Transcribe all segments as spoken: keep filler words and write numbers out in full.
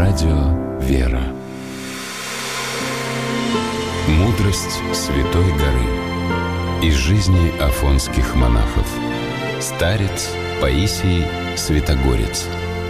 Радио «Вера». Мудрость Святой горы. Из жизни афонских монахов. Старец Паисий Святогорец.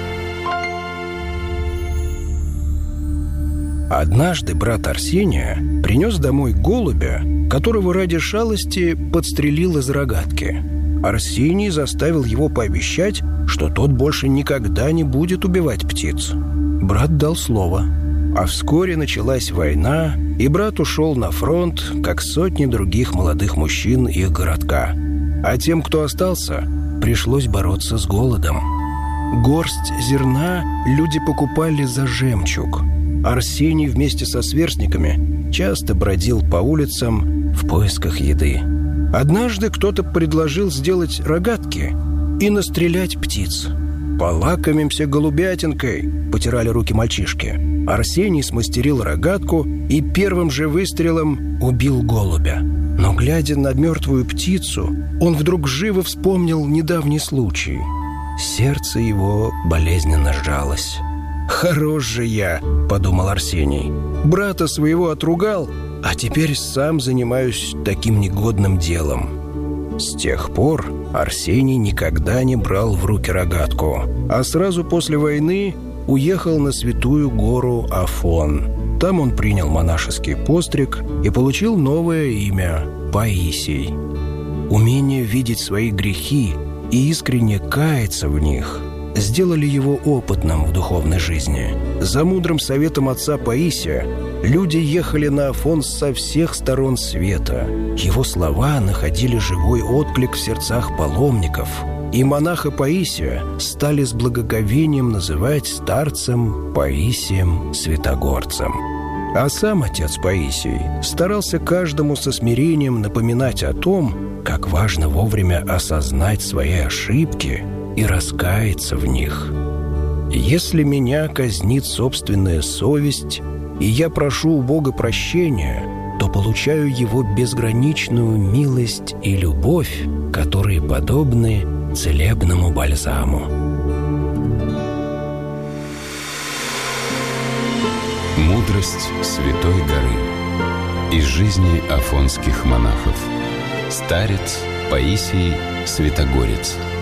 Однажды брат Арсения принес домой голубя, которого ради шалости подстрелил из рогатки. Арсений заставил его пообещать, что тот больше никогда не будет убивать птиц. Брат дал слово. А вскоре началась война, и брат ушел на фронт, как сотни других молодых мужчин их городка. А тем, кто остался, пришлось бороться с голодом. Горсть зерна люди покупали за жемчуг. Арсений вместе со сверстниками часто бродил по улицам в поисках еды. Однажды кто-то предложил сделать рогатки и настрелять птиц. «Полакомимся голубятинкой», — потирали руки мальчишки. Арсений смастерил рогатку и первым же выстрелом убил голубя. Но, глядя на мертвую птицу, он вдруг живо вспомнил недавний случай. Сердце его болезненно сжалось. «Хорош же я», — подумал Арсений. «Брата своего отругал, а теперь сам занимаюсь таким негодным делом». С тех пор Арсений никогда не брал в руки рогатку, а сразу после войны уехал на святую гору Афон. Там он принял монашеский постриг и получил новое имя – Паисий. Умение видеть свои грехи и искренне каяться в них сделали его опытным в духовной жизни. За мудрым советом отца Паисия люди ехали на Афон со всех сторон света. Его слова находили живой отклик в сердцах паломников, и монаха Паисия стали с благоговением называть старцем Паисием Святогорцем. А сам отец Паисий старался каждому со смирением напоминать о том, как важно вовремя осознать свои ошибки и раскаяться в них. «Если меня казнит собственная совесть, и я прошу у Бога прощения, то получаю Его безграничную милость и любовь, которые подобны целебному бальзаму». Мудрость Святой горы. Из жизни афонских монахов. Старец Паисий Святогорец.